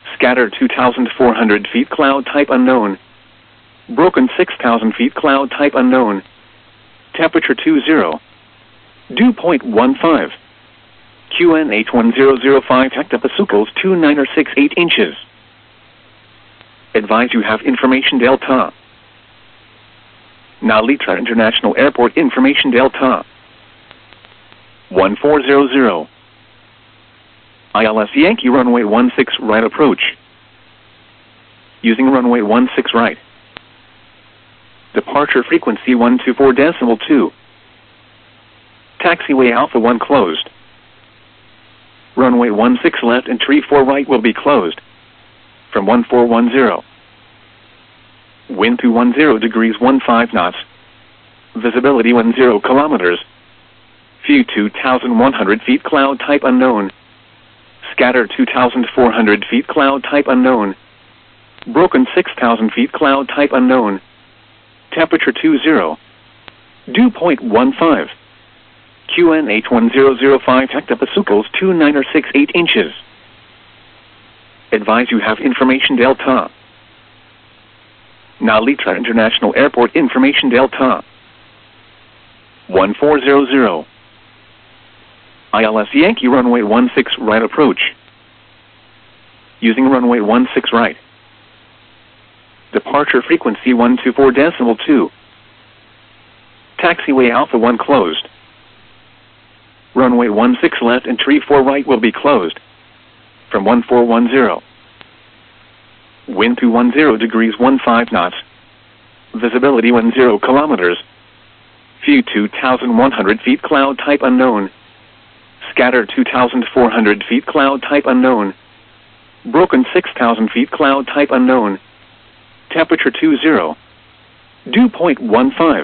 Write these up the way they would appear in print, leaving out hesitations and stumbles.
Scattered 2,400 feet, cloud type unknown. Broken 6,000 feet, cloud type unknown. Temperature 20. Dew point 15. QNH1005 hectopascals 2968 inches. Advise you have information Delta. Nalitra International Airport information Delta. 1400. ILS Yankee runway 16 right approach. Using runway 16 right. Departure frequency 124.2. Taxiway Alpha 1 closed. Runway 16 left and tree 4 right will be closed. From 1410. Wind 210 degrees 15 knots. Visibility 10 kilometers. View 2,100 feet, cloud type unknown. Scatter 2,400 feet, cloud type unknown. Broken 6,000 feet, cloud type unknown. Temperature 20. Dew point 15. QNH1005 hectopascals 2968 inches. Advise you have information Delta. Nalitra International Airport information Delta. 1400. ILS Yankee runway 16 right approach. Using runway 16 right. Departure frequency 124.2. Taxiway Alpha 1 closed. Runway 16 left and tree 4 right will be closed. From 1410. Wind 210 degrees 15 knots. Visibility 10 kilometers. View 2,100 feet, cloud type unknown. Scatter 2,400 feet, cloud type unknown. Broken 6,000 feet, cloud type unknown. Temperature 20. Dew point 15.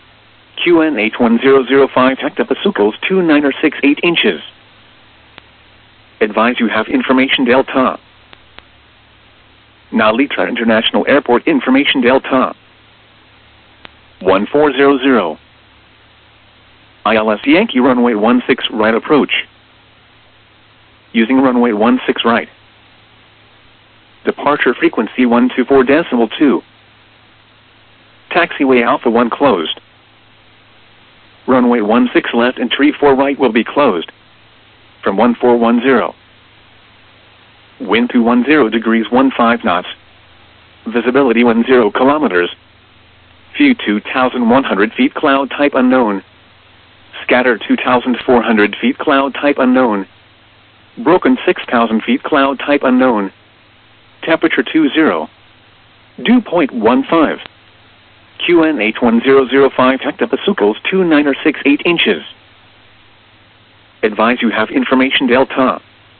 QNH1005 hectopascals 2968 inches. Advise you have information Delta. Nalitra International Airport information Delta. 1400. ILS Yankee runway 16 right approach. Using runway 16 right. Departure frequency 124.2. Taxiway Alpha 1 closed. Runway 16 left and tree 4 right will be closed. From 1410. Wind 210 degrees 15 knots. Visibility 10 kilometers. View 2,100 feet, cloud type unknown. Scatter 2,400 feet, cloud type unknown. Broken 6,000 feet, cloud type unknown. Temperature 20. Dew point 15. QNH1005 hectopascals 2968 inches. Advise you have information Delta.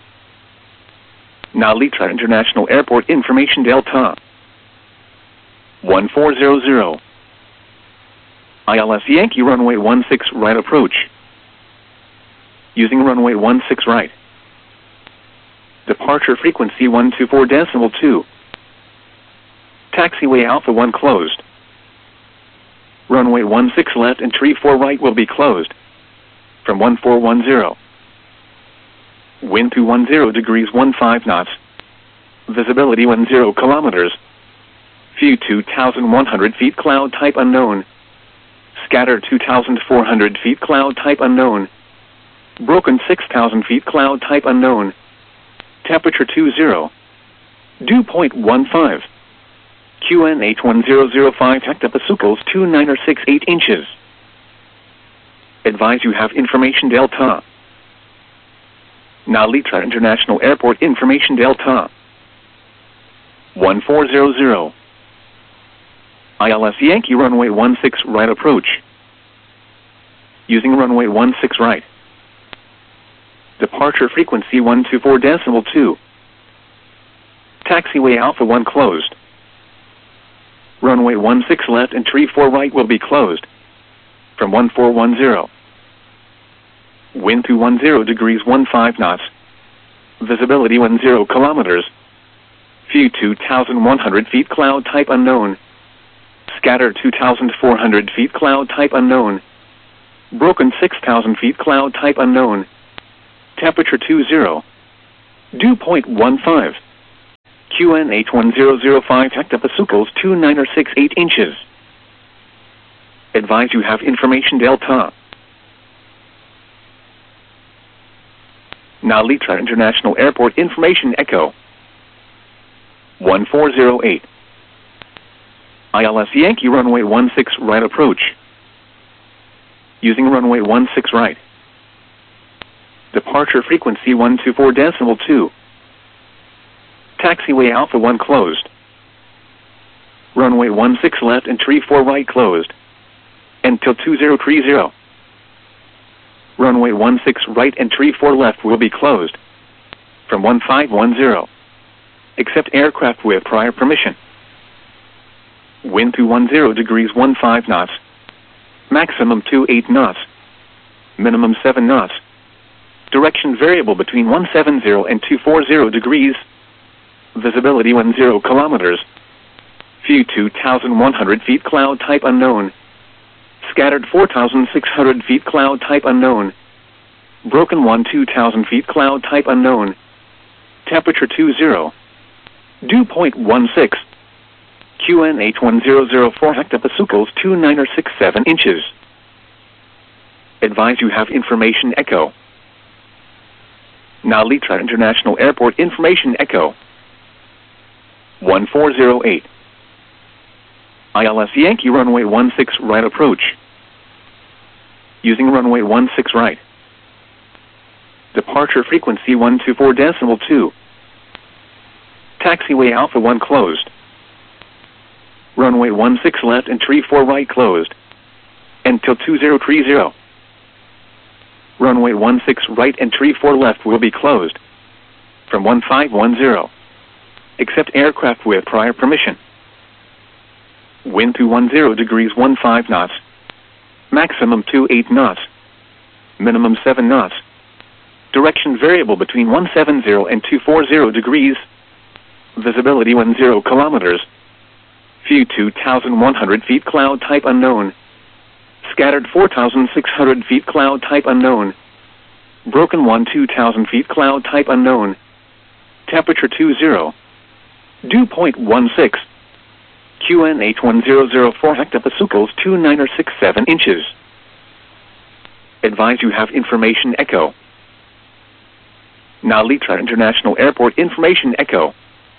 Nalitra International Airport information Delta. 1400. ILS Yankee runway 16 right approach. Using runway 16 right. Departure frequency 124.2. Taxiway Alpha 1 closed. Runway 16 left and tree 4 right will be closed. From 1410. Wind 210 degrees 15 knots. Visibility 10 kilometers. View 2,100 feet, cloud type unknown. Scatter 2,400 feet, cloud type unknown. Broken 6,000 feet, cloud type unknown. Temperature 20. Dew point 15. QNH1005 hectopascals 2968 inches. Advise you have information Delta. Nalitra International Airport information Delta. 1400. ILS Yankee runway 16 right approach. Using runway 16 right. Departure frequency 124.2. Taxiway Alpha 1 closed. Runway 16 left and tree 4 right will be closed. From 1410. Wind 210 degrees 15 knots. Visibility 10 kilometers. View 2,100 feet, cloud type unknown. Scatter 2,400 feet, cloud type unknown. Broken 6,000 feet, cloud type unknown. Temperature 20. Dew point 15. QNH1005 hectopascals 2968 inches. Advise you have information Delta. Narita International Airport information Echo 1408. ILS Yankee runway 16 right approach. Using runway 16 right. Departure frequency 124.2. Taxiway Alpha 1 closed. Runway 16 left and tree 4 right closed. Until 2030. Runway 16 right and tree 4 left will be closed. From 1510. Except aircraft with prior permission. Wind 210 degrees 15 knots. Maximum 28 knots. Minimum 7 knots. Direction variable between 170 and 240 degrees. Visibility 10 kilometers. View 2,100 feet cloud type unknown. Scattered 4,600 feet cloud type unknown. Broken 2,000 feet cloud type unknown. Temperature 20. Dew point 16. QNH1004 hectopascals 2967 inches. Advise you have information Echo. Narita International Airport information Echo 1408. ILS Yankee runway 16 right approach. Using runway 16 right. Departure frequency 124.2. Taxiway Alpha 1 closed. Runway 16 left and tree 4 right closed. Until 2030. Runway 16 right and tree 4 left will be closed. From 1510. Except aircraft with prior permission. Wind 210 degrees 15 knots. Maximum 28 knots. Minimum 7 knots. Direction variable between 170 and 240 degrees. Visibility 10 kilometers. View 2,100 feet cloud type unknown. Scattered 4,600 feet cloud type unknown. Broken 2,000 feet cloud type unknown. Temperature 20. Dew point 16. QNH1004 hectopascals 2967 inches. Advise you have information Echo. Narita International Airport information Echo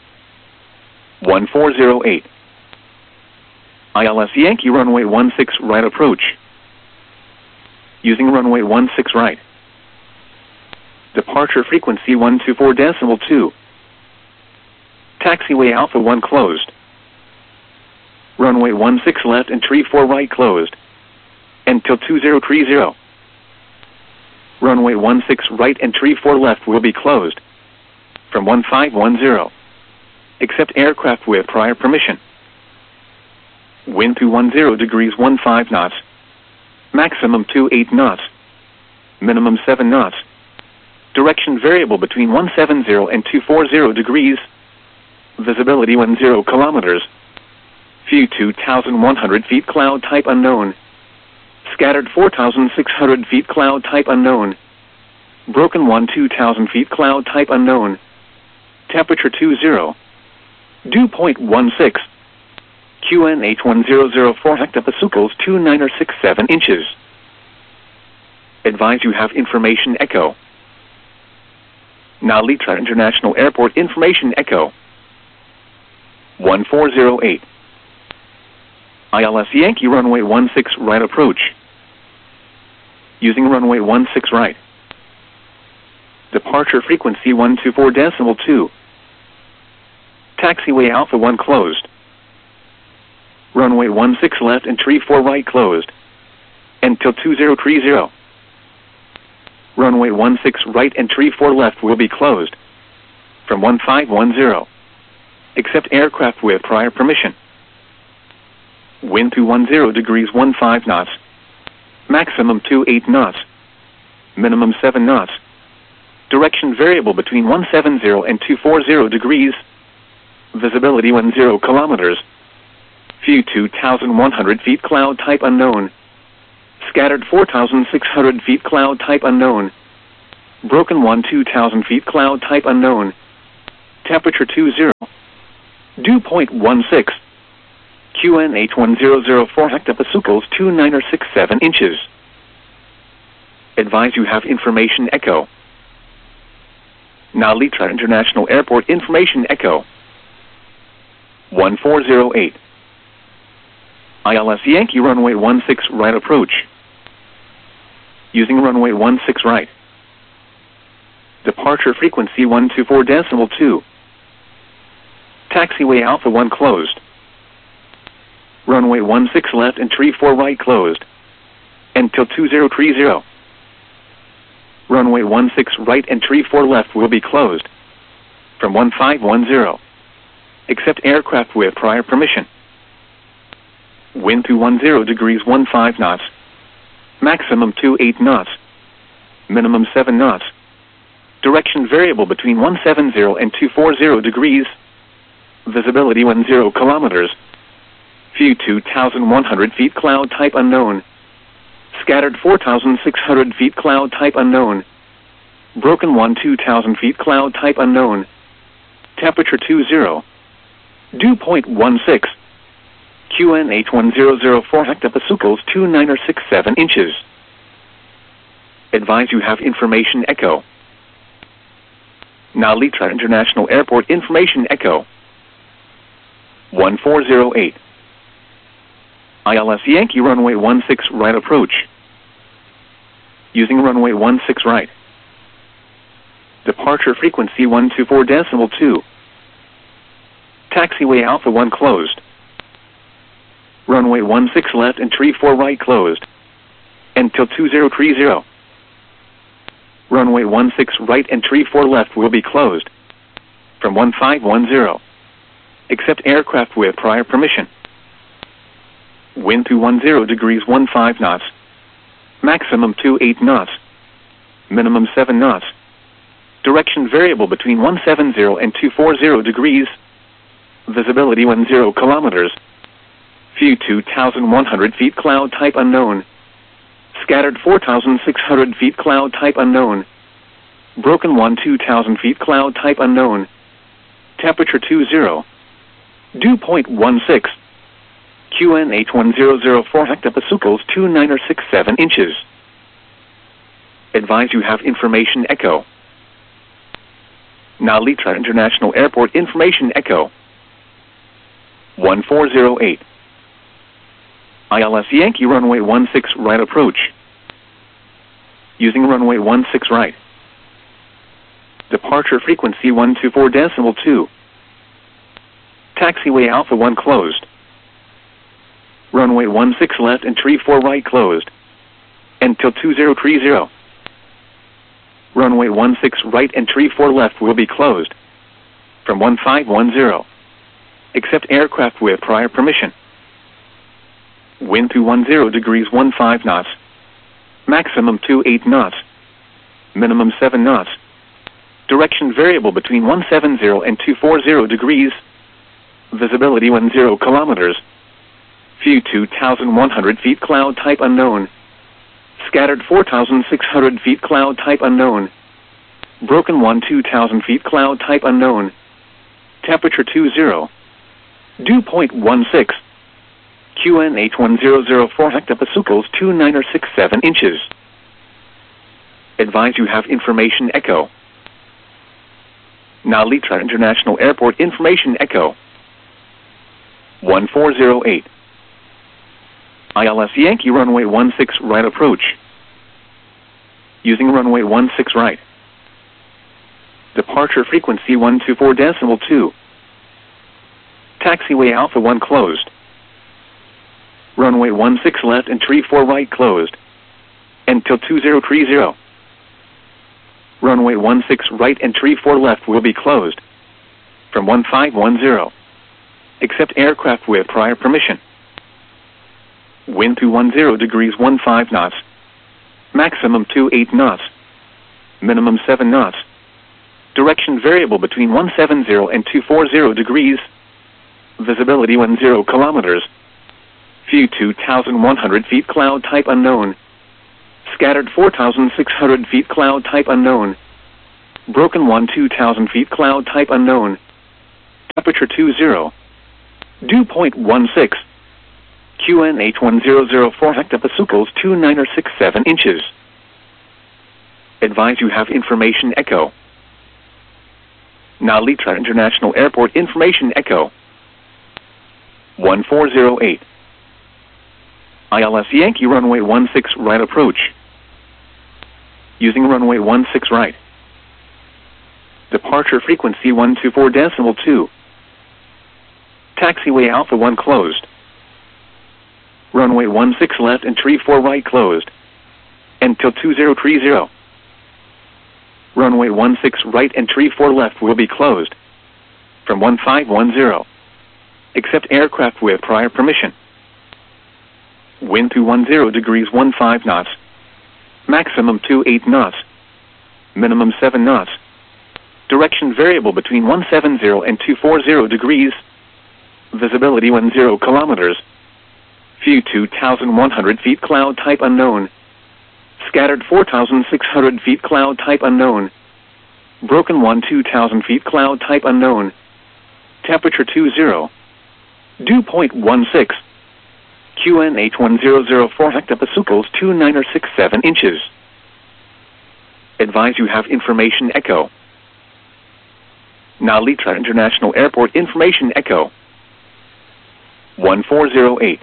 1408. ILS Yankee runway 16 right approach. Using runway 16 right. Departure frequency 124.2. Taxiway Alpha 1 closed. Runway 16 left and tree 4 right closed. Until 2030. Runway 16 right and tree 4 left will be closed. From 1510. Except aircraft with prior permission. Wind 210 degrees 15 knots. Maximum 28 knots. Minimum 7 knots. Direction variable between 170 and 240 degrees. Visibility 10 kilometers. View 2,100 feet cloud type unknown. Scattered 4,600 feet cloud type unknown. Broken 2,000 feet cloud type unknown. Temperature 20. Dew point 16. QNH1004 hectopascals 2967 inches. Advise you have information Echo. Narita International Airport information Echo 1408. ILS Yankee runway 16 right approach. Using runway 16 right. Departure frequency 124.2. Taxiway Alpha 1 closed. Runway 16 left and tree 4 right closed. Until 2030. Runway 16 right and tree 4 left will be closed. From 1510. Except aircraft with prior permission. Wind 210 degrees 15 knots. Maximum 28 knots. Minimum 7 knots. Direction variable between 170 and 240 degrees. Visibility 10 kilometers. View 2,100 feet cloud type unknown. Scattered 4,600 feet cloud type unknown. Broken 2,000 feet cloud type unknown. Temperature 20. Dew point 16. QNH 1004 hectopascals 2967 inches. Advise you have information echo. Narita International Airport information echo. 1408. ILS Yankee runway 16 right approach. Using runway 16 right. Departure frequency 124.2. Taxiway Alpha 1 closed. Runway 16 left and tree 4 right closed. Until 2030. Runway 16 right and tree 4 left will be closed. From 1510. Except aircraft with prior permission. Wind 210 degrees 15 knots. Maximum 28 knots. Minimum 7 knots. Direction variable between 170 and 240 degrees. Visibility 10 kilometers. View 2,100 feet cloud type unknown. Scattered 4,600 feet cloud type unknown. Broken 2,000 feet cloud type unknown. Temperature 20. Dew point 16. QNH 1004 hectopascals 2967 inches. Advise you have information echo. Narita International Airport information echo. 1408. ILS Yankee runway 16 right approach. Using runway 16 right. Departure frequency 124.2. Taxiway Alpha 1 closed. Runway 16 left and tree 4 right closed. Until 2030. Runway 16 right and tree 4 left will be closed. From 1510. Except aircraft with prior permission. Wind 210 degrees 15 knots. Maximum 28 knots. Minimum 7 knots. Direction variable between 170 and 240 degrees. Visibility 10 kilometers. View 2,100 feet cloud type unknown. Scattered 4,600 feet cloud type unknown. Broken 2,000 feet cloud type unknown. Temperature 20. Dew point 16. QNH 1004 hectopascals 2967 inches. Advise you have information echo. Narita International Airport information echo. 1408. ILS Yankee runway 16 right approach. Using runway 16 right. Departure frequency 124.2. Taxiway Alpha 1 closed. Runway 16 left and tree 4 right closed. Until 2030. Runway 16 right and tree 4 left will be closed. From 1510. Except aircraft with prior permission. Wind 210 degrees 15 knots. Maximum 28 knots. Minimum 7 knots. Direction variable between 170 and 240 degrees. Visibility 10 kilometers. View 2,100 feet cloud type unknown. Scattered 4,600 feet cloud type unknown. Broken 2,000 feet cloud type unknown. Temperature 20. Dew point 16. QNH 1004 hectopascals 2967 inches. Advise you have information echo. Narita International Airport information echo. 1408. ILS Yankee runway 16 right approach. Using runway 16 right. Departure frequency 124.2. Taxiway Alpha 1 closed. Runway 16 left and tree 4 right closed. Until 2030. Runway 16 right and tree 4 left will be closed. From 1510. Except aircraft with prior permission. Wind 210 degrees 15 knots. Maximum 28 knots. Minimum 7 knots. Direction variable between 170 and 240 degrees. Visibility 10 kilometers. View 2,100 feet cloud type unknown. Scattered 4,600 feet cloud type unknown. Broken 2,000 feet cloud type unknown. Temperature 20. Dew point 16. QNH 1004 hectopascals 2967 inches. Advise you have information echo. Nalitra International Airport information echo. 1408. ILS Yankee runway 16 right approach. Using runway 16 right. Departure frequency 124.2. Taxiway Alpha 1 closed. Runway 16 left and tree 4 right closed. Until 2030. Runway 16 right and tree 4 left will be closed. From 1510. Except aircraft with prior permission. Wind 210 degrees 15 knots. Maximum 28 knots. Minimum 7 knots. Direction variable between 170 and 240 degrees. Visibility 10 kilometers. View 2,100 feet cloud type unknown. Scattered 4,600 feet cloud type unknown. Broken 2,000 feet cloud type unknown. Temperature 20. Dew point 16. QNH 1004 hectopascals 2967 inches. Advise you have information echo. Nalitra International Airport information echo. 1408.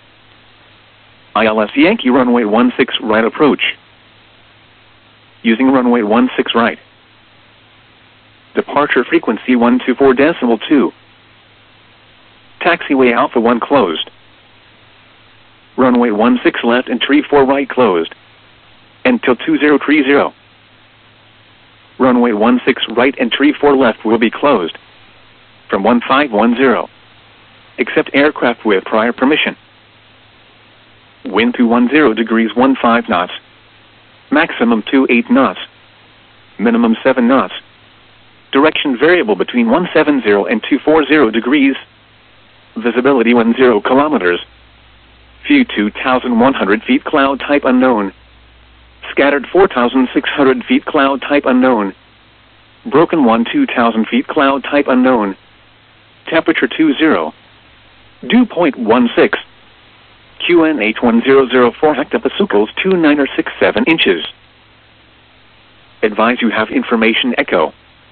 ILS Yankee runway 16 right approach. Using runway 16 right. Departure frequency 124.2. Taxiway Alpha 1 closed. Runway 16 left and tree 4 right closed. Until 2030. Runway 16 right and tree 4 left will be closed. From 1510. Except aircraft with prior permission. Wind 210 degrees 15 knots. Maximum 28 knots. Minimum 7 knots. Direction variable between 170 and 240 degrees. Visibility 10 kilometers. View 2,100 feet cloud type unknown. Scattered 4,600 feet cloud type unknown. Broken 2,000 feet cloud type unknown. Temperature 20. Dew point 16. QNH 1004 hectopascals 2967 inches. Advise you have information echo.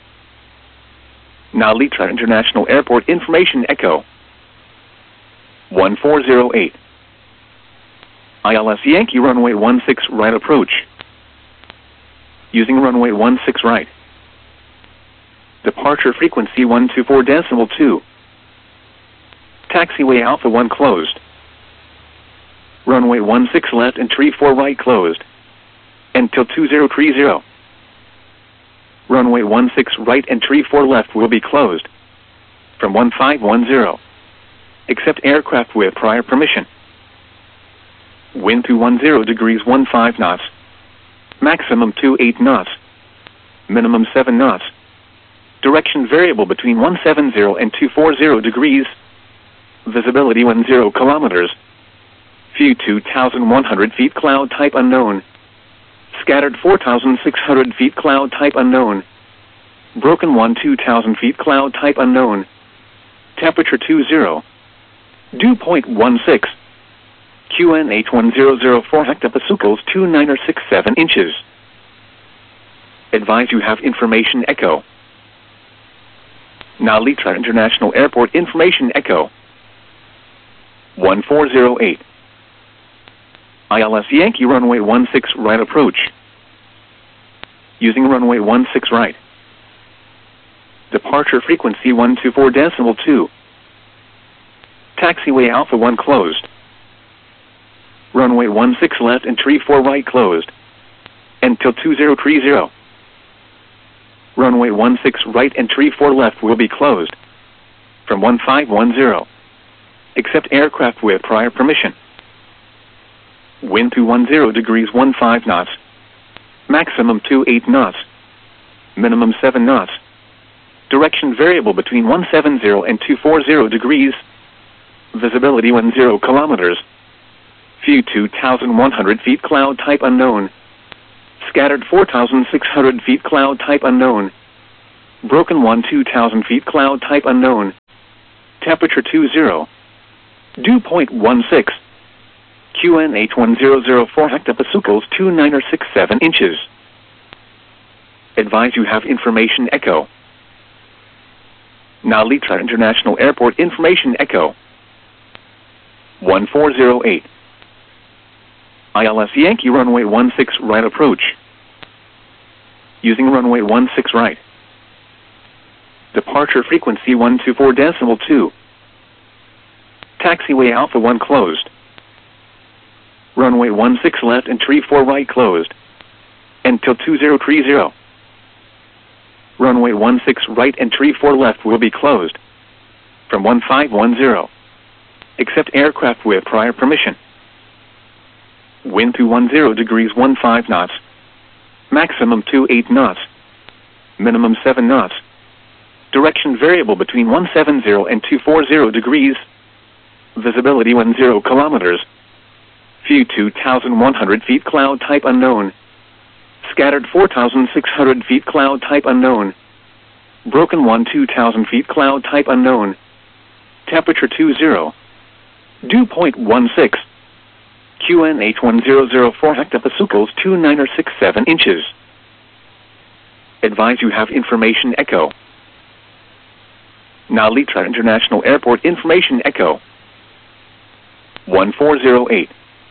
Nalitra International Airport information echo. 1408. ILS Yankee runway 16 right approach. Using runway 16 right. Departure frequency 124.2. Taxiway Alpha 1 closed. Runway 16 left and tree 4 right closed. Until 2030. Runway 16 right and tree 4 left will be closed. From 1510. Except aircraft with prior permission. Wind 210 degrees 15 knots. Maximum 28 knots. Minimum 7 knots. Direction variable between 170 and 240 degrees. Visibility 10 kilometers. View 2,100 feet cloud type unknown. Scattered 4,600 feet cloud type unknown. Broken 2,000 feet cloud type unknown. Temperature 20. Dew point 16. QNH 1004 hectopascals 2967 inches. Advise you have information echo. Nalitra International Airport information echo. 1408. ILS Yankee runway 16 right approach. Using runway 16 right. Departure frequency 124.2. Taxiway Alpha 1 closed. Runway 16 left and tree 4 right closed. Until 2030. Runway 16 right and tree 4 left will be closed. From 1510. Except aircraft with prior permission. Wind 210 degrees 15 knots. Maximum 28 knots. Minimum 7 knots. Direction variable between 170 and 240 degrees. Visibility 10 kilometers. View 2,100 feet cloud type unknown. Scattered 4,600 feet cloud type unknown. Broken 1 2,000 feet cloud type unknown. Temperature 20. Dew point 16. QNH 1004 hectopascals 2967 inches. Advise you have information echo. Narita International Airport information echo. 1408. ILS Yankee runway 16 right approach. Using runway 16 right. Departure frequency 124.2. Taxiway Alpha 1 closed. Runway 16 left and tree 4 right closed. Until 2030. Runway 16 right and tree 4 left will be closed. From 1510. Except aircraft with prior permission. Wind 210 degrees 15 knots. Maximum 28 knots. Minimum 7 knots. Direction variable between 170 and 240 degrees. Visibility 10 kilometers. View 2,100 feet cloud type unknown. Scattered 4,600 feet cloud type unknown. Broken 1 2,000 feet cloud type unknown. Temperature 20. Dew point 16. QNH 1004 hectopascals 2967 inches. Advise you have information echo. Narita International Airport information echo. 1408.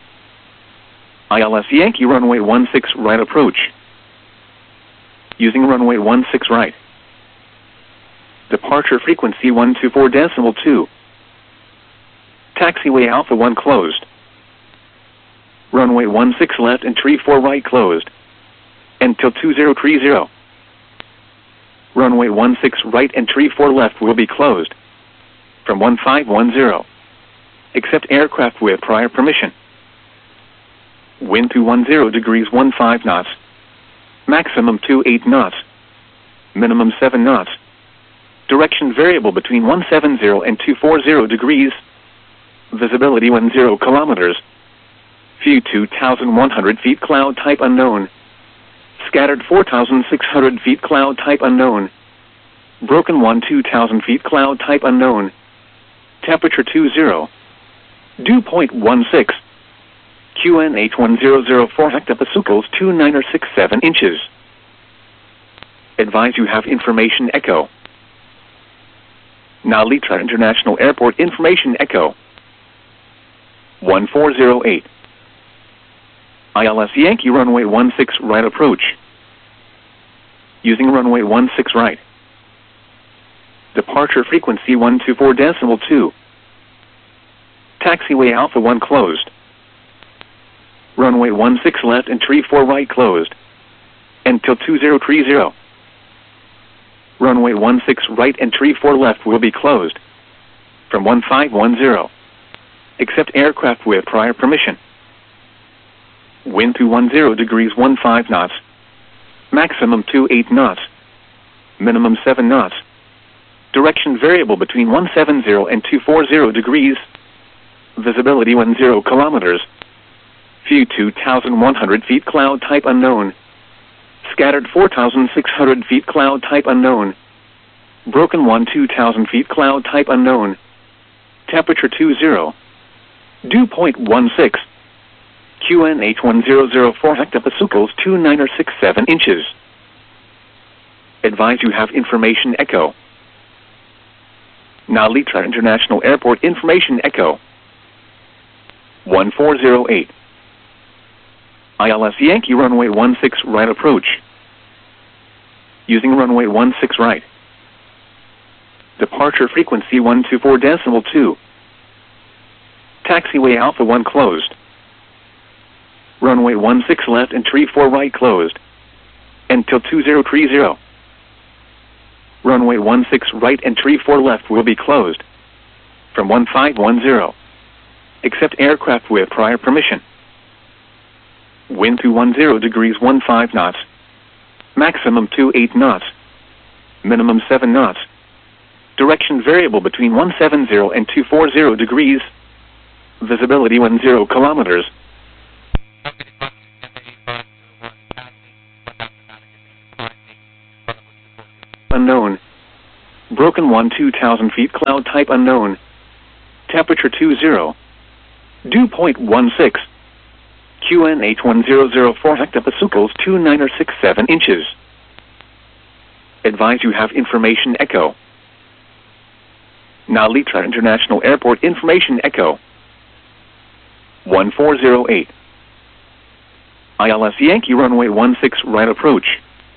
ILS Yankee runway 16 right approach. Using runway 16 right. Departure frequency 124.2. Taxiway Alpha 1 closed. Runway 16 left and tree 4 right closed. Until 2030. Runway 16 right and tree 4 left will be closed. From 1510. Except aircraft with prior permission. Wind 210 degrees 15 knots. Maximum 28 knots. Minimum 7 knots. Direction variable between 170 and 240 degrees. Visibility 10 kilometers. View 2,100 feet cloud type unknown. Scattered 4,600 feet cloud type unknown. Broken 1 2,000 feet cloud type unknown. Temperature 20. Dew point 16. QNH 1004 hectopascals 2967 inches. Advise you have information echo. Narita International Airport information echo. 1408. ILS Yankee runway 16 right approach. Using runway 16 right. Departure frequency 124.2. Taxiway Alpha 1 closed. Runway 16 left and tree 4 right closed. Until 2030. Runway 16 right and tree 4 left will be closed. From 1510. Except aircraft with prior permission. Wind 210 degrees 15 knots. Maximum 28 knots. Minimum 7 knots. Direction variable between 170 and 240 degrees. Visibility 10 kilometers. View 2,100 feet cloud type unknown. Scattered 4,600 feet cloud type unknown. Broken 1 2,000 feet cloud type unknown. Temperature 20. Dew point 16. QNH 1004 hectopascals 2967 inches. Advise you have information echo. Narita International Airport information echo. 1408. ILS Yankee runway 16 right approach. Using runway 16 right. Departure frequency 124.2. Taxiway Alpha 1 closed. Runway 16 left and tree 4 right closed. Until 2030. Runway 16 right and tree 4 left will be closed. From 1510. Except aircraft with prior permission. Wind 210 degrees 15 knots. Maximum 28 knots. Minimum 7 knots. Direction variable between 170 and 240 degrees. Visibility 10 kilometers. Unknown. 1 2,000 feet cloud type unknown. Temperature 20. Dew point 16. QNH 1004 hectopascals 2967 inches. Advise you have information echo. Narita International Airport information echo. 1408. ILS Yankee runway 16 right approach.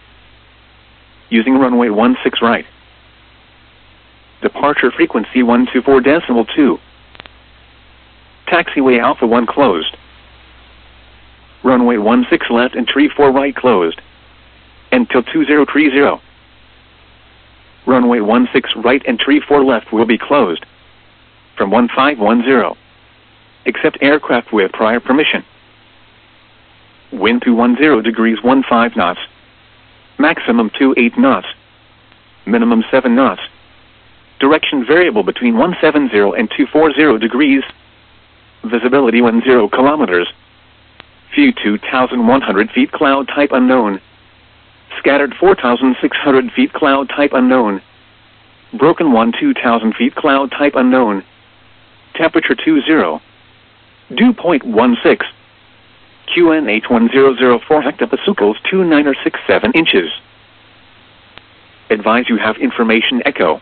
Using runway 16 right. Departure frequency 124.2. Taxiway Alpha 1 closed. Runway 16 left and tree 4 right closed. Until 2030. Runway 16 right and tree 4 left will be closed. From 1510. Except aircraft with prior permission. Wind 210 degrees 15 knots. Maximum 28 knots. Minimum 7 knots. Direction variable between 170 and 240 degrees. Visibility 10 kilometers. View 2,100 feet cloud type unknown. Scattered 4,600 feet cloud type unknown. Broken 1 2,000 feet cloud type unknown. Temperature 20. Dew point 16. QNH 1004 hectopascals 2967 inches. Advise you have information echo.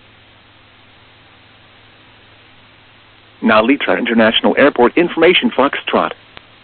Narita International Airport information Foxtrot.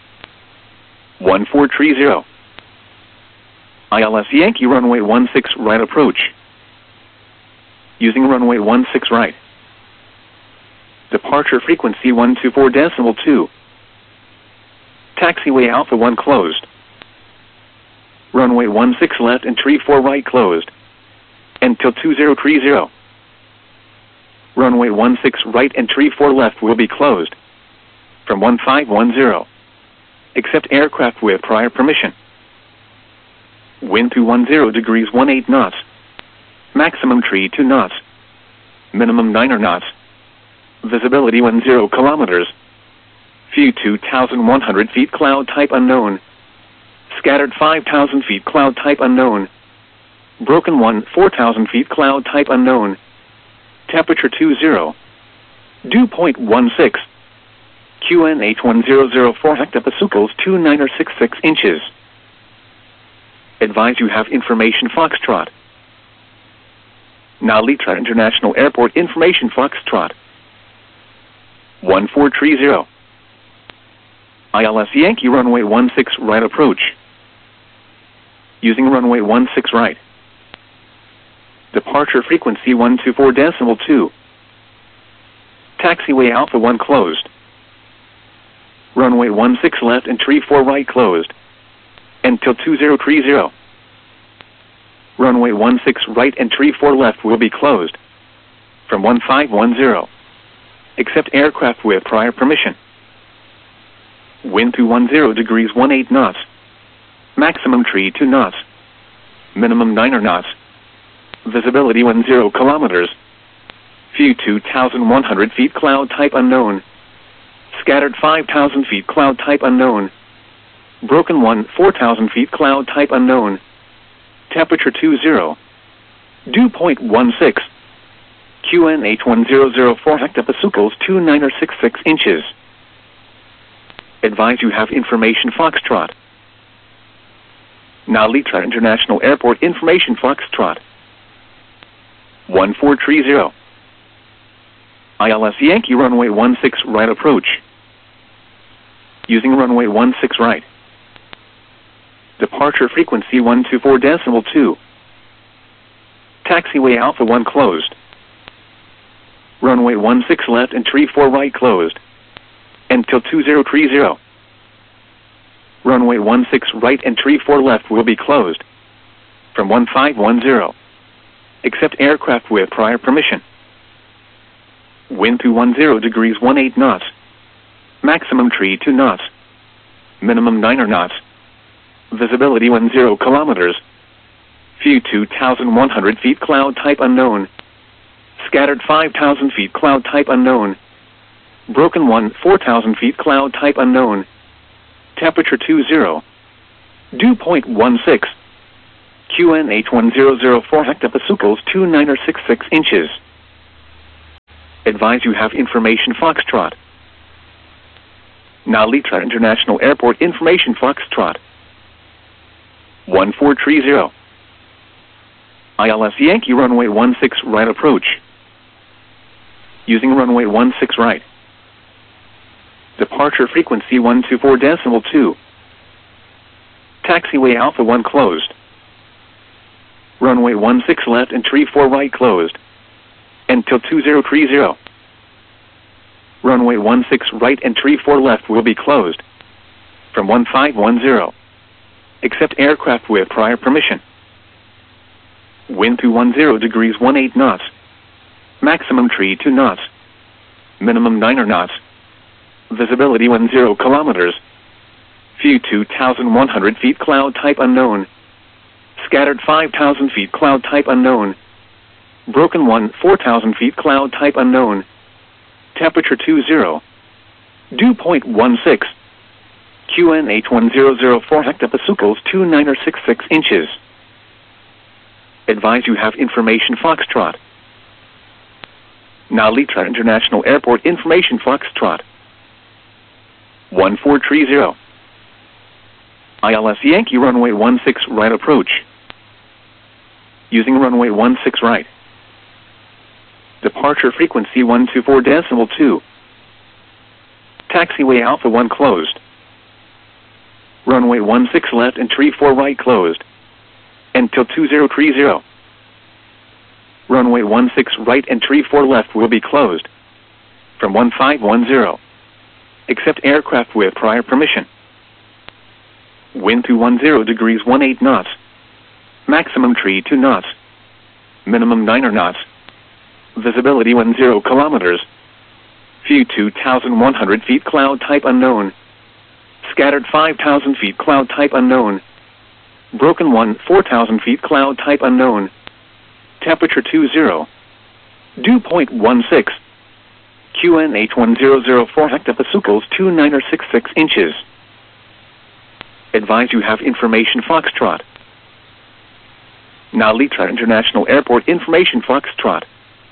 1430. ILS Yankee runway 16 right approach. Using runway 16 right. Departure frequency 124.2. Taxiway Alpha 1 closed. Runway 16 left and tree 4 right closed. Until 2030. Runway 16 right and tree 4 left will be closed. From 1510. Except aircraft with prior permission. Wind 210 degrees 18 knots. Maximum tree 2 knots. Minimum 9 knots. Visibility 10 kilometers. View 2,100 feet cloud type unknown. Scattered 5,000 feet cloud type unknown. Broken 1 4,000 feet cloud type unknown. Temperature 20. Dew point 16. QNH 1004 hectopascals 2966 inches. Advise you have information Foxtrot. Narita International Airport information Foxtrot. 1430. ILS Yankee runway 16 right approach. Using runway 16 right. Departure frequency 124.2. Taxiway Alpha 1 closed. Runway 16 left and tree 4 right closed. Until 2030. Runway 16 right and tree 4 left will be closed. From 1510. Except aircraft with prior permission. Wind 210 degrees 18 knots. Maximum tree 2 knots. Minimum 9 knots. Visibility 10 kilometers. View 2,100 feet cloud type unknown. Scattered 5,000 feet cloud type unknown. Broken 1 4,000 feet cloud type unknown. Temperature 20. Dew point 16. QNH 1004 hectopascals 2966 inches. Advise you have information Foxtrot. Narita International Airport information Foxtrot. 1430. ILS Yankee runway 16 right approach. Using runway 16 right. Departure frequency 124.2. Taxiway Alpha 1 closed. Runway 16 left and tree 4 right closed. Until 2030. Runway 16 right and tree 4 left will be closed. From 1510. Except aircraft with prior permission. Wind 210 degrees 18 knots. Maximum tree 2 knots. Minimum 9 knots. Visibility 10 kilometers. View 2,100 feet cloud type unknown. Scattered 5,000 feet cloud type unknown. Broken 1 4,000 feet cloud type unknown. Temperature 20. Dew point 16. QNH1004 hectopascals 2966 inches. Advise you have information Foxtrot. Now Litra International Airport information Foxtrot. 1430. ILS Yankee runway 16 right approach. Using runway 16 right. Departure frequency 124.2. Taxiway Alpha 1 closed. Runway 16 left and tree 4 right closed. Until 2030. Runway 16 right and tree 4 left will be closed. From 1510. Except aircraft with prior permission. Wind 210 degrees 18 knots. Maximum tree 2 knots. Minimum 9 knots. Visibility 10 kilometers. View 2,100 feet cloud type unknown. Scattered 5,000 feet cloud type unknown. Broken 1 4,000 feet cloud type unknown. Temperature 20. Dew point 16. QNH1004 hectopascals 2966 inches. Advise you have information Foxtrot. Now Litra International Airport information Foxtrot. 1430. ILS Yankee runway 16 right approach. Using runway 16 right. Departure frequency 124.2. Taxiway Alpha 1 closed. Runway 16 left and tree 4 right closed. Until 2030. Runway 16 right and tree 4 left will be closed. From 1510. Except aircraft with prior permission. Wind 210 degrees 18 knots. Maximum tree 2 knots. Minimum 9 knots. Visibility 10 kilometers. View 2,100 feet cloud type unknown. Scattered 5,000 feet cloud type unknown. Broken 1 4,000 feet cloud type unknown. Temperature 20. Dew point 16. QNH1004 hectopascals 2966 inches. Advise you have information Foxtrot. Now Litra International Airport information Foxtrot.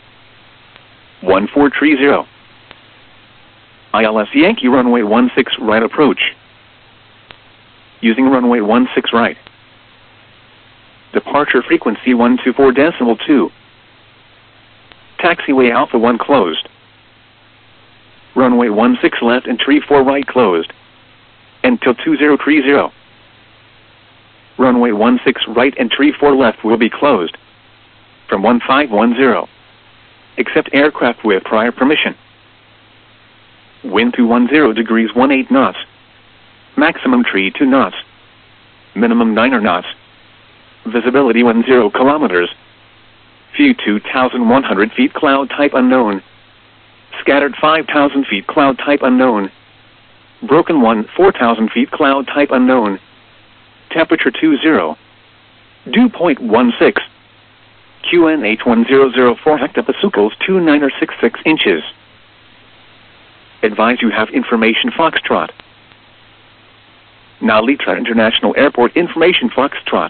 1430. ILS Yankee runway 16 right approach. Using runway 16 right. Departure frequency 124.2. Taxiway Alpha 1 closed. Runway 16 left and tree 4 right closed. Until 2030. Runway 16 right and tree 4 left will be closed. From 1510. Except aircraft with prior permission. Wind 210 degrees 18 knots. Maximum tree 2 knots. Minimum 9 knots. Visibility 10 kilometers. View 2,100 feet cloud type unknown. Scattered 5,000 feet cloud type unknown. Broken 1 4,000 feet cloud type unknown. Temperature 20. Dew point 16. QNH1004 hectopascals 2966 inches. Advise you have information Foxtrot. Now Litra International Airport information Foxtrot.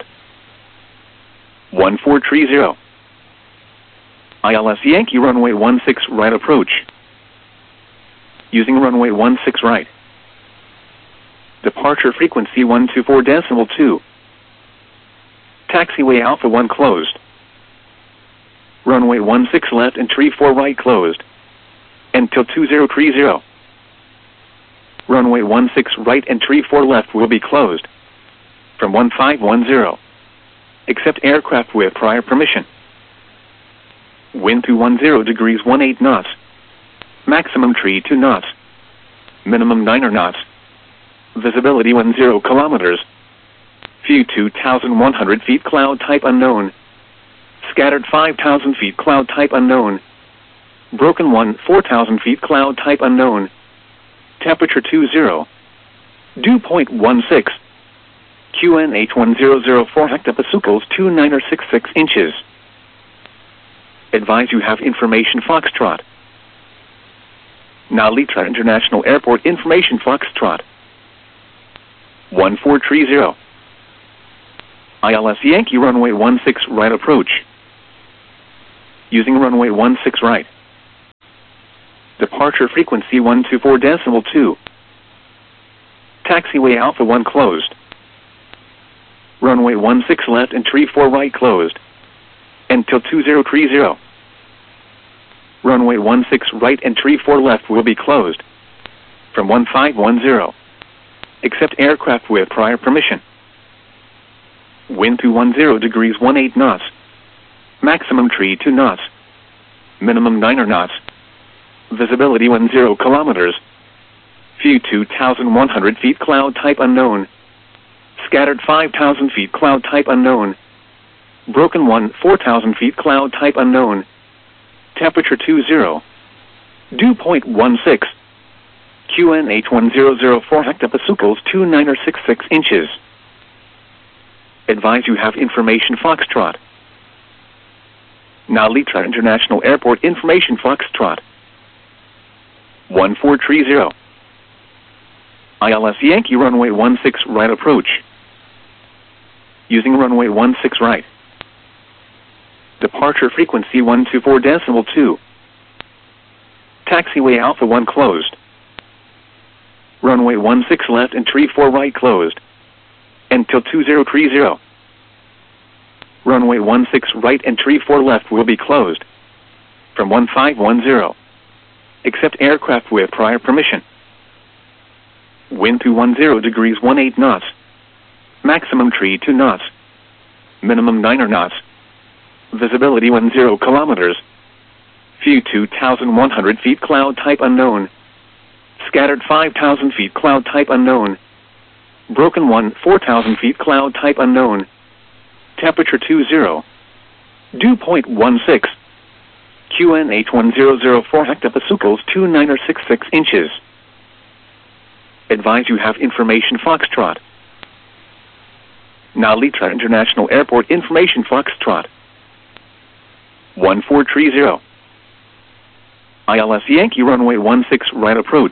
1430. ILS Yankee runway 16 right approach. Using runway 16 right. Departure frequency 124.2. Taxiway Alpha 1 closed. Runway 16 left and tree 4 right closed. Until 2030. Runway 16 right and tree 4 left will be closed. From 1510. Except aircraft with prior permission. Wind 210 degrees 18 knots. Maximum tree 2 knots. Minimum 9 knots. Visibility 10 kilometers. View 2,100 feet cloud type unknown. Scattered 5,000 feet cloud type unknown. Broken 1 4,000 feet cloud type unknown. Temperature 20. Dew point 16. QNH1004 hectopascals 2966 inches. Advise you have information Foxtrot. Now Litra International Airport information Foxtrot. 1430. ILS Yankee runway 16 right approach. Using runway 16 right. Departure frequency 124.2. Taxiway Alpha 1 closed. Runway 16 left and tree 4 right closed. Until 2030. Runway 16 right and tree 4 left will be closed. From 1510. Except aircraft with prior permission. Wind 210 degrees 18 knots. Maximum tree 2 knots. Minimum 9 knots. Visibility 10 kilometers. View 2,100 feet cloud type unknown. Scattered 5,000 feet cloud type unknown. Broken 1 4,000 feet cloud type unknown. Temperature 20. Dew point 16. QNH 1004 hectopascals 2966 inches. Advise you have information Foxtrot. Nalitra International Airport information Foxtrot. 1430. ILS Yankee runway 16 right approach. Using runway 16 right. Departure frequency 124.2. Taxiway Alpha 1 closed. Runway 16 left and tree 4 right closed. Until 2030. Runway 16 right and tree 4 left will be closed. From 1510. Except aircraft with prior permission. Wind 210 degrees 18 knots. Maximum tree 2 knots. Minimum 9 knots. Visibility 10 kilometers. View 2,100 feet cloud type unknown. Scattered 5,000 feet cloud type unknown. Broken 1 4,000 feet cloud type unknown. Temperature 20. Dew point 16. QNH 1004 hectopascals 2966 inches. Advise you have information Foxtrot. Nalitra International Airport information Foxtrot. 1430. ILS Yankee runway 16 right approach.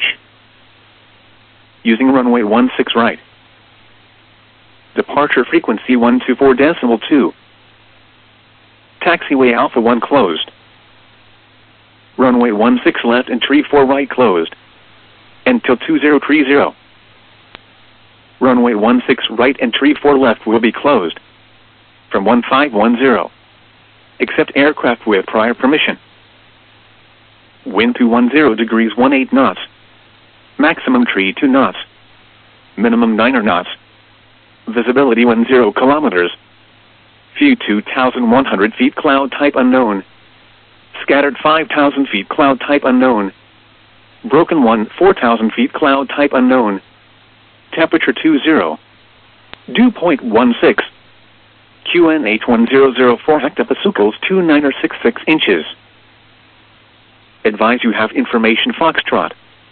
Using runway 16 right. Departure frequency 124.2. Taxiway Alpha 1 closed. Runway 16 left and tree 4 right closed. Until 2030. Runway 16 right and tree 4 left will be closed. From 1510. Except aircraft with prior permission. Wind 210 degrees 18 knots. Maximum tree 2 knots. Minimum 9 knots. Visibility 10 kilometers. View 2,100 feet cloud type unknown. Scattered 5,000 feet cloud type unknown. Broken 1 4,000 feet cloud type unknown. Temperature 20. Dew point 16. QNH 1004 hectopascals 2966 inches. Advise you have information Foxtrot.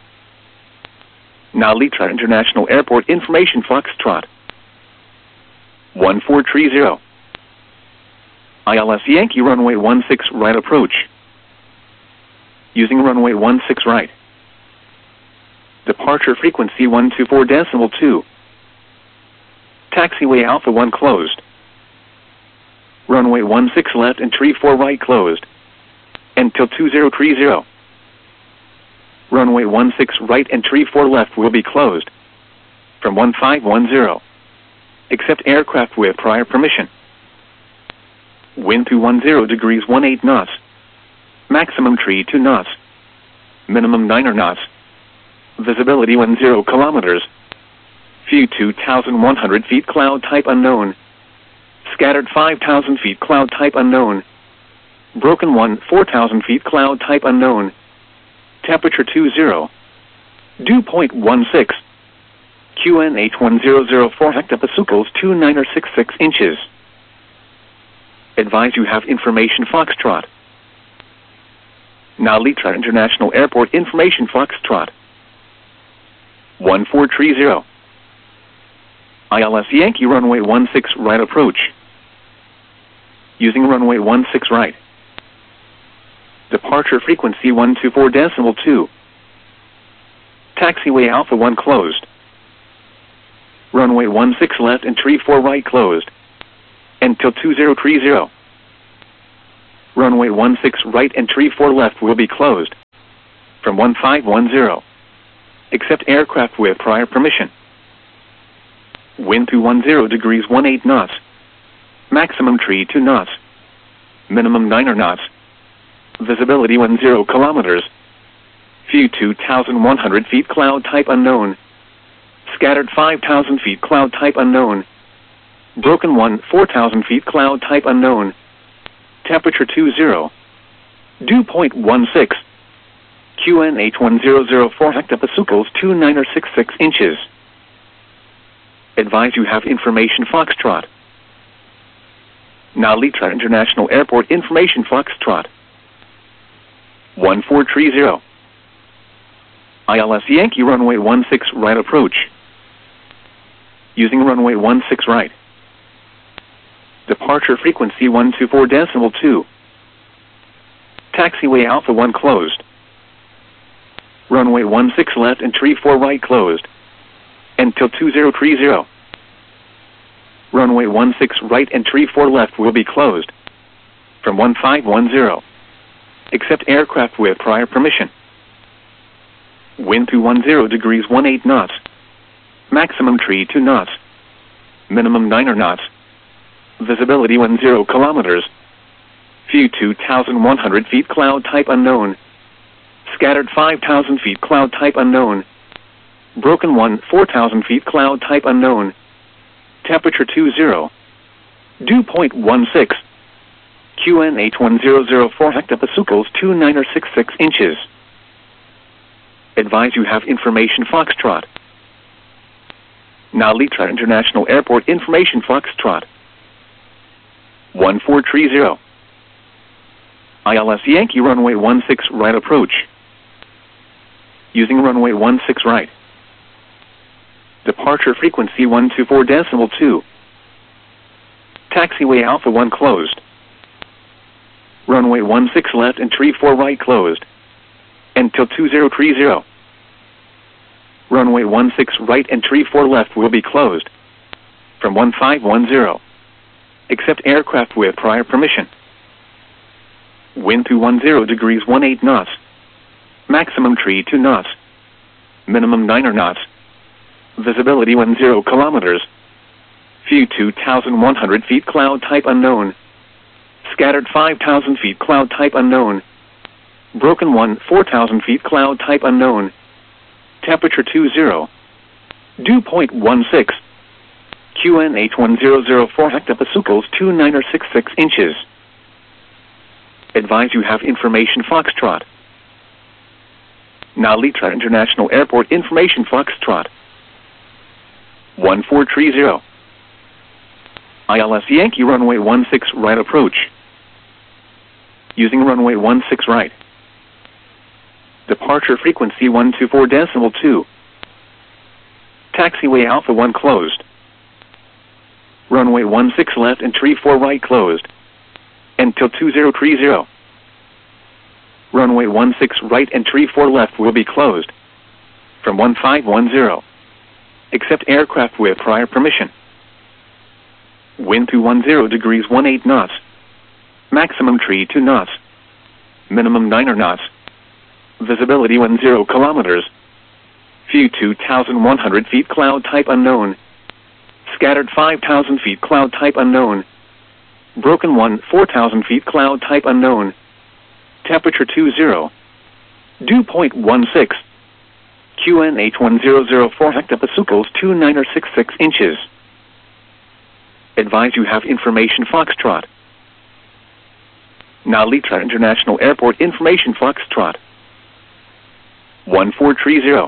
Nalitra International Airport information Foxtrot. 1430. ILS Yankee runway 16 right approach. Using runway 16 right. Departure frequency 124.2. Taxiway Alpha 1 closed. Runway 16 left and tree 4 right closed. Until 2030. Runway 16 right and tree 4 left will be closed. From 1510. Except aircraft with prior permission. Wind 210 degrees 18 knots. Maximum tree 2 knots. Minimum 9 knots. Visibility 10 kilometers. View 2,100 feet cloud type unknown. Scattered 5,000 feet cloud type unknown. Broken 1 4,000 feet cloud type unknown. Temperature 20. Dew point 16. QNH 1004 hectopascals 2966 inches. Advise you have information Foxtrot. Nalitra International Airport information Foxtrot. 1430. ILS Yankee runway 16 right approach. Using runway 16 right. Departure frequency 124.2. Taxiway Alpha 1 closed. Runway 16 left and tree 4 right closed. until 2030. Runway 16 right and tree 4 left will be closed. From 1510. Accept aircraft with prior permission. Wind 210 degrees 18 knots. Maximum tree 2 knots. Minimum 9 knots. Visibility 10 kilometers. View 2,100 feet cloud type unknown. Scattered 5,000 feet cloud type unknown. Broken 1 4,000 feet cloud type unknown. Temperature 20. Dew point 16. QNH 1004 hectopascals 2966 inches. Advise you have information Foxtrot. Narita International Airport information Foxtrot. 1430. ILS Yankee runway 16 right approach. Using runway 16 right. Departure frequency 124.2. Taxiway Alpha 1 closed. Runway 16 left and tree 4 right closed. Until 2030. Runway 16 right and tree 4 left will be closed. From 1510. Accept aircraft with prior permission. Wind 210 degrees 18 knots. Maximum tree 2 knots. Minimum 9 knots. Visibility 10 kilometers. View 2,100 feet cloud type unknown. Scattered 5,000 feet cloud type unknown. Broken 1 4,000 feet cloud type unknown. Temperature 20. Dew point 16. QNH 1004 hectopascals 2966 inches. Advise you have information Foxtrot. Narita International Airport information Foxtrot. 1430. ILS Yankee runway 16 right approach. Using runway 16 right. Departure frequency 124.2. Taxiway Alpha 1 closed. Runway 16 left and tree 4 right closed. Until 2030. Runway 16 right and tree 4 left will be closed. From 1510. Accept aircraft with prior permission. Wind 210 degrees 18 knots. Maximum tree 2 knots. Minimum 9 knots. Visibility 10 kilometers. View 2,100 feet cloud type unknown. Scattered 5,000 feet cloud type unknown. Broken 1 4,000 feet cloud type unknown. Temperature 20. Dew point 16. QNH 1004 hectopascals 2966 inches. Advise you have information Foxtrot. Narita International Airport information Foxtrot. 1430. ILS Yankee runway 16 right approach. Using runway 16 right. Departure frequency 124.2. Taxiway Alpha 1 closed. Runway 16 left and tree 4 right closed. Until 2030. Runway 16 right and tree 4 left will be closed. From 1510. Accept aircraft with prior permission. Wind 210 degrees 18 knots. Maximum tree 2 knots. Minimum 9 knots. Visibility 10 kilometers. View 2,100 feet cloud type unknown. Scattered 5,000 feet cloud type unknown. Broken 1 4,000 feet cloud type unknown. Temperature 20. Dew point 16. QNH 1004 hectopascals 2966 inches. Advise you have information Foxtrot. Narita International Airport information Foxtrot. 1430.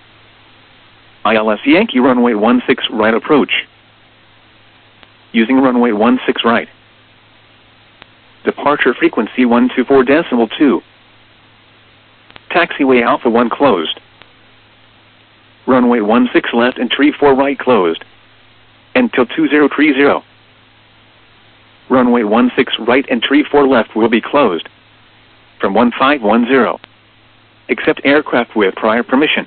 ILS Yankee runway 16 right approach. Using runway 16 right. Departure frequency 124.2. Taxiway Alpha 1 closed. Runway 16 left and tree 4 right closed. Until 2030. Runway 16 right and tree 4 left will be closed. From 1510. Accept aircraft with prior permission.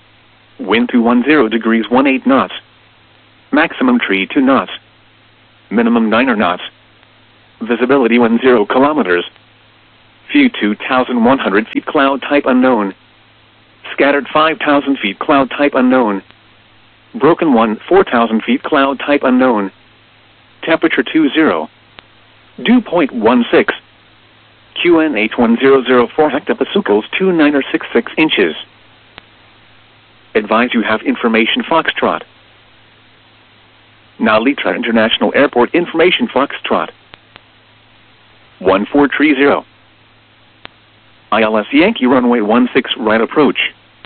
Wind 210 degrees 18 knots. Maximum tree 2 knots. minimum 9 knots. Visibility 10 kilometers. View 2,100 feet, cloud type unknown. Scattered 5,000 feet, cloud type unknown. Broken 1, 4,000 feet, cloud type unknown. Temperature 20. Dew point 16. QNH 1004 hectopascals 2966 inches. Advise you have information Foxtrot. Nalitra International Airport information Foxtrot. 1430. ILS Yankee runway 16 right approach.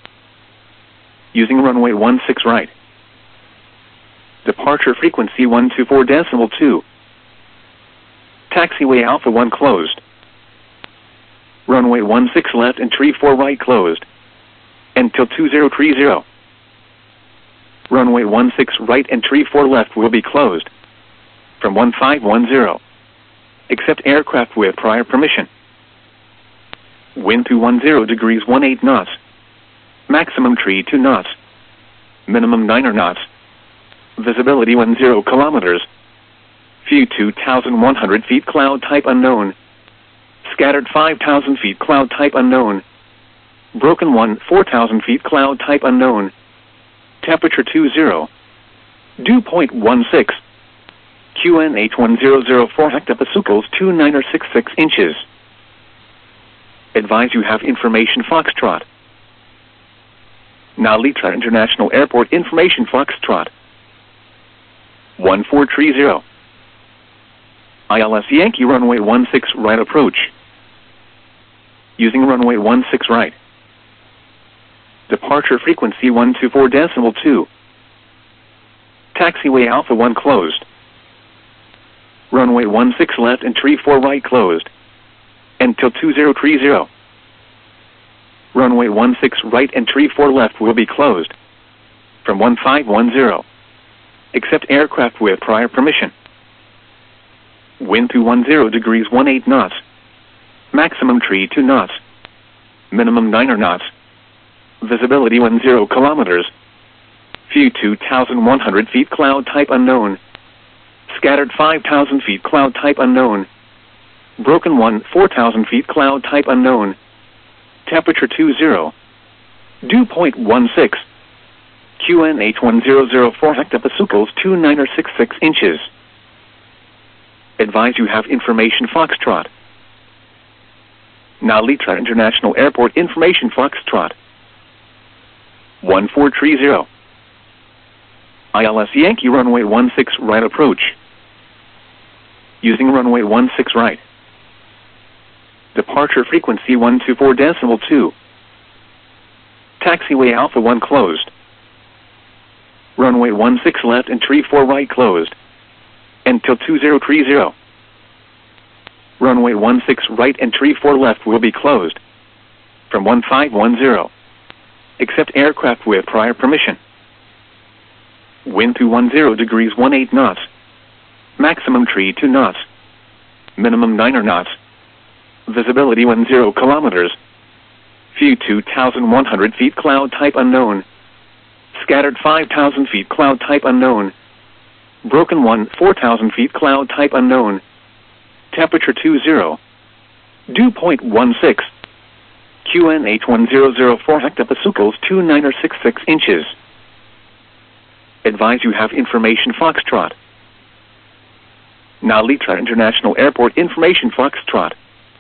Using runway 16 right. Departure frequency 124.2. Taxiway Alpha 1 closed. Runway 16 left and tree 4 right closed. Until 2030. Runway 16 right and tree 4 left will be closed. From 1510. Except aircraft with prior permission. Wind 210 degrees 18 knots. Maximum tree 2 knots. Minimum 9 knots. Visibility 10 kilometers. View 2,100 feet, cloud type unknown. Scattered 5,000 feet, cloud type unknown. Broken 1, 4,000 feet, cloud type unknown. Temperature 20. Dew point 16. QNH 1004 hectopascals 2966 inches. Advise you have information Foxtrot. Nalitra International Airport information Foxtrot. 1430. ILS Yankee runway 16 right approach. Using runway 16 right. Departure frequency 124.2. Taxiway Alpha 1 closed. Runway 16 left and tree 4 right closed. Until 2030. Runway 16 right and tree 4 left will be closed. From 1510. Except aircraft with prior permission. Wind 210 degrees 18 knots. Maximum tree 2 knots. Minimum 9 knots. Visibility 10 kilometers. View 2,100 feet, cloud type unknown. Scattered 5,000 feet, cloud type unknown. Broken 1, 4,000 feet, cloud type unknown. Temperature 20. Dew point 16. QNH 1004 hectopascals 2966 inches. Advise you have information Foxtrot. Nalitra International Airport information Foxtrot. 1430. ILS Yankee runway 16 right approach. Using runway 16 right. Departure frequency 124.2. Taxiway Alpha 1 closed. Runway 16 left and tree 4 right closed. Until 2030. Runway 16 right and tree 4 left will be closed. From 1510. Except aircraft with prior permission. Wind 210 degrees 18 knots. Maximum tree 2 knots. Minimum 9 knots. Visibility 10 kilometers. View 2,100 feet, cloud type unknown. Scattered 5,000 feet, cloud type unknown. Broken 1, 4,000 feet, cloud type unknown. Temperature 20. Dew point 16. QNH 1004 hectopascals 2966 inches. Advise you have information Foxtrot. Nalitra International Airport information Foxtrot.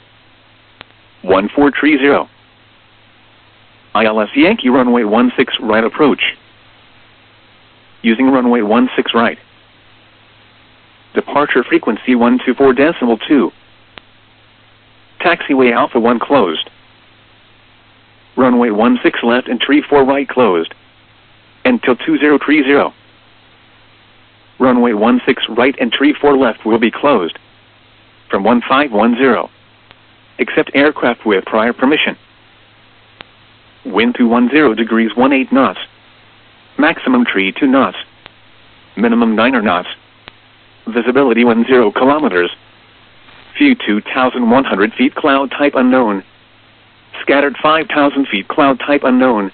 1430. ILS Yankee runway 16 right approach. Using runway 16 right. Departure frequency 124.2. Taxiway Alpha 1 closed. Runway 16 left and tree 4 right closed. Until 2030. Runway 16 right and tree 4 left will be closed. From 1510. Except aircraft with prior permission. Wind 210 degrees 18 knots. Maximum tree 2 knots. Minimum 9 knots. Visibility 10 kilometers. View 2,100 feet, cloud type unknown. Scattered 5,000 feet, cloud type unknown.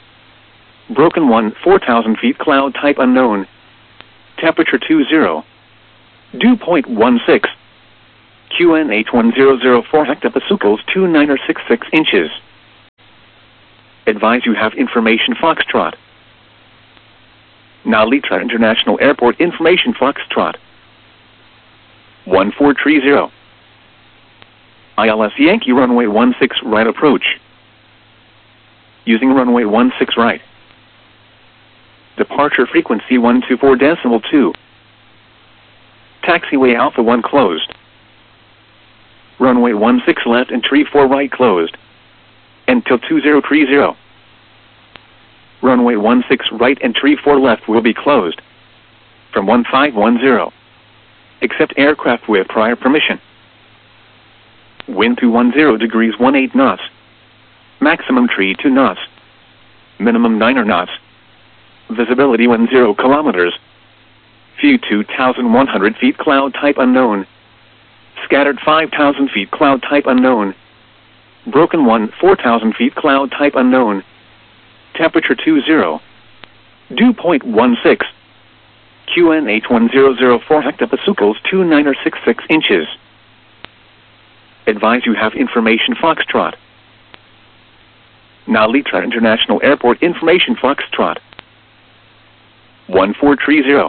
Broken 1, 4,000 feet, cloud type unknown. Temperature 20. Dew point 16. QNH1004 hectopascals 2966 inches. Advise you have information Foxtrot. Nalitra International Airport information Foxtrot. 1430. ILS Yankee runway 16 right approach. Using runway 16 right. Departure frequency 124.2. Taxiway Alpha 1 closed. Runway 16 left and tree 4 right closed. Until 2030. Runway 16 right and tree 4 left will be closed. From 1510. Except aircraft with prior permission. Wind 210 degrees 18 knots. Maximum tree 2 knots. Minimum 9 knots. Visibility 10 kilometers. View 2,100 feet cloud type unknown. Scattered 5,000 feet cloud type unknown. Broken 1 4,000 feet cloud type unknown. Temperature 20. Dew point 16. QNH1004 hectopascals 2966 inches. Advise you have information Foxtrot. Nalitra International Airport information Foxtrot. 1430.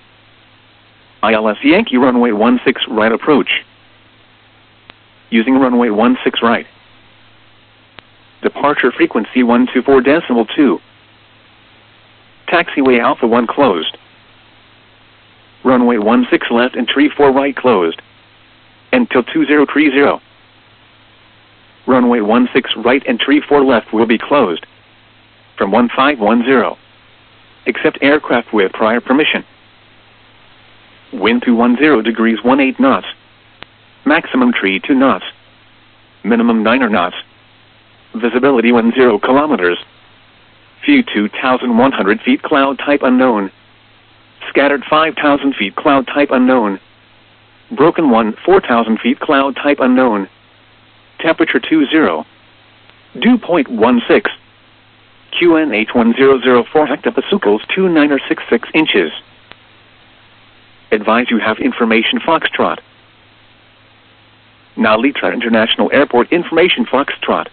ILS Yankee runway 16 right approach. Using runway 16 right. Departure frequency 124.2. Taxiway Alpha 1 closed. Runway 16 left and tree 4 right closed. Until 2030. Runway 16 right and tree 4 left will be closed. From 1510. Except aircraft with prior permission. Wind 210 degrees 18 knots. Maximum tree 2 knots. Minimum 9 knots. Visibility 10 kilometers. View 2,100 feet cloud type unknown. Scattered 5,000 feet cloud type unknown. Broken 1 4,000 feet cloud type unknown. Temperature 20. Dew point 16. QNH1004 hectopascals 2966 inches. Advise you have information Foxtrot. Nalitra International Airport information Foxtrot.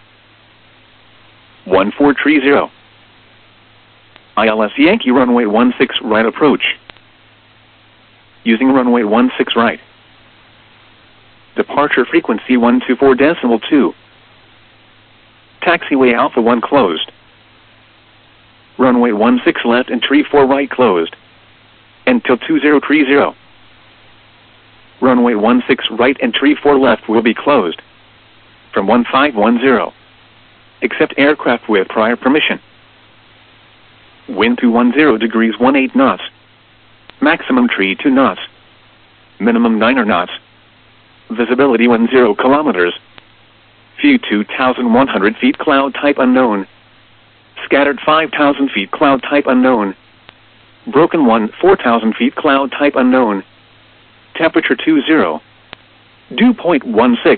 1430. ILS Yankee runway 16 right approach. Using runway 16 right. Departure frequency 124.2. Taxiway Alpha 1 closed. Runway 16 left and tree 4 right closed. Until 2030. Runway 16 right and tree 4 left will be closed. From 1510. Except aircraft with prior permission. Wind 210 degrees 18 knots. Maximum tree 2 knots. Minimum 9 knots. Visibility 10 kilometers. View 2,100 feet cloud type unknown. Scattered 5,000 feet cloud type unknown. Broken 1 4,000 feet cloud type unknown. Temperature 20. Dew point 16.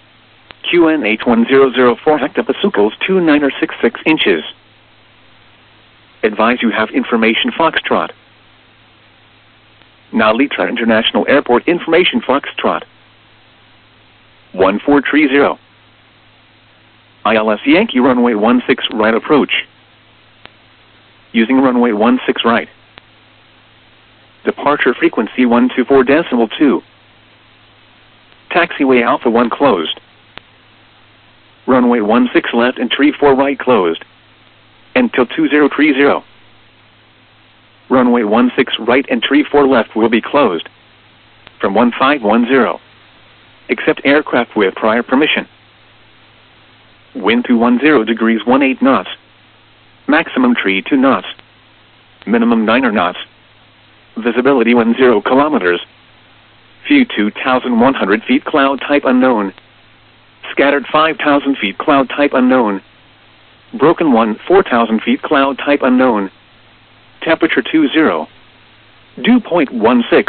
QNH1004 hectopascals 2966 inches. Advise you have information Foxtrot. Nalitra International Airport information Foxtrot. 1430. ILS Yankee runway 16 right approach. Using runway 16 right. Departure frequency 124.2. Taxiway Alpha 1 closed. Runway 16 left and tree 4 right closed. Until 2030. Runway 16 right and tree 4 left will be closed. From 1510. Except aircraft with prior permission. Wind 210 degrees 18 knots. Maximum tree 2 knots. Minimum 9 knots. Visibility 10 kilometers. View 2,100 feet cloud type unknown. Scattered 5,000 feet cloud type unknown. Broken 1 4,000 feet cloud type unknown. Temperature 20. Dew point 16.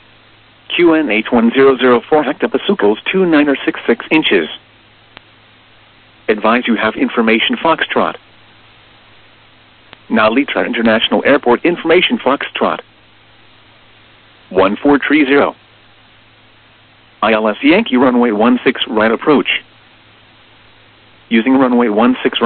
QNH1004 hectopascals 2966 inches. Advise you have information Foxtrot. Nalitra International Airport information Foxtrot. 1430. ILS Yankee runway 16 right approach. Using runway 16